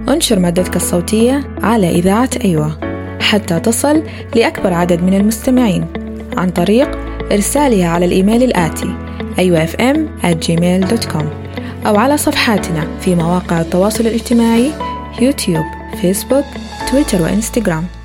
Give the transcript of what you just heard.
انشر مادتك الصوتية على إذاعة أيوة حتى تصل لأكبر عدد من المستمعين عن طريق إرسالها على الإيميل الآتي aywafm@gmail.com أو على صفحاتنا في مواقع التواصل الاجتماعي يوتيوب، فيسبوك، تويتر وإنستغرام.